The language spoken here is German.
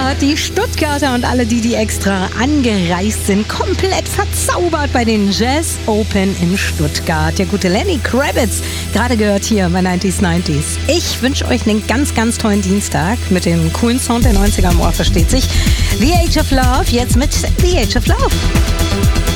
hat die Stuttgarter und alle, die extra angereist sind, komplett verzaubert bei den Jazz Open in Stuttgart. Der gute Lenny Kravitz, gerade gehört hier bei 90s. Ich wünsche euch einen ganz, ganz tollen Dienstag mit dem coolen Sound der 90er im Ohr, versteht sich. The Age of Love, jetzt mit The Age of Love.